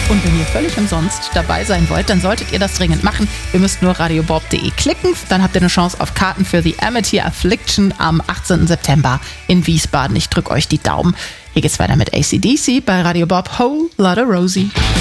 Und wenn ihr völlig umsonst dabei sein wollt, dann solltet ihr das dringend machen. Ihr müsst nur radiobob.de klicken, dann habt ihr eine Chance auf Karten für The Amity Affliction am 18. September in Wiesbaden. Ich drücke euch die Daumen. Hier geht's weiter mit AC/DC bei Radio Bob. Whole Lotta Rosie.